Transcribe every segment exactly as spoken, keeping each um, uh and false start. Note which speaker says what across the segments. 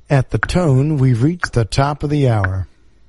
Speaker 1: At the tone, we've reached the top of the hour.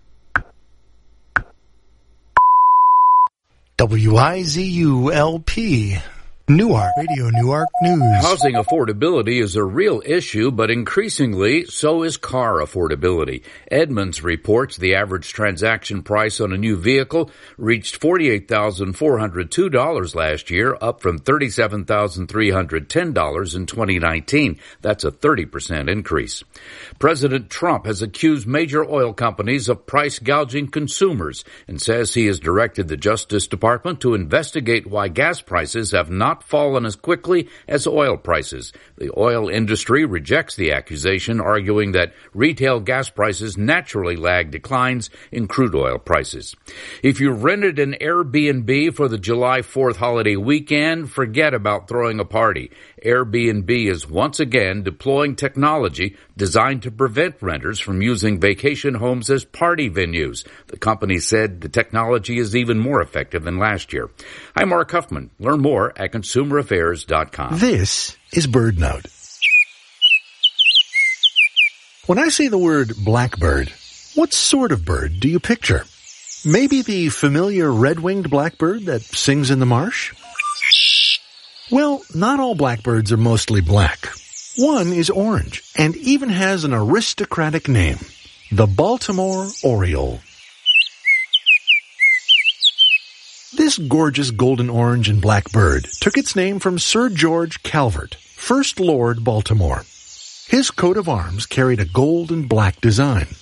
Speaker 1: W I Z U L P, Newark, Radio Newark News.
Speaker 2: Housing affordability is a real issue, but increasingly, so is car affordability. Edmunds reports the average transaction price on a new vehicle reached forty-eight thousand four hundred two dollars last year, up from thirty-seven thousand three hundred ten dollars in twenty nineteen. That's a thirty percent increase. President Trump has accused major oil companies of price gouging consumers and says he has directed the Justice Department to investigate why gas prices have not fallen as quickly as oil prices. The oil industry rejects the accusation, arguing that retail gas prices naturally lag declines in crude oil prices. If you rented an Airbnb for the July fourth holiday weekend, forget about throwing a party. Airbnb is once again deploying technology designed to prevent renters from using vacation homes as party venues. The company said the technology is even more effective than last year. I'm Mark Huffman. Learn more at consumer affairs dot com.
Speaker 3: This is BirdNote. When I say the word blackbird, what sort of bird do you picture? Maybe the familiar red-winged blackbird that sings in the marsh? Well, not all blackbirds are mostly black. One is orange and even has an aristocratic name, the Baltimore Oriole. This gorgeous golden orange and black bird took its name from Sir George Calvert, First Lord Baltimore. His coat of arms carried a gold and black design.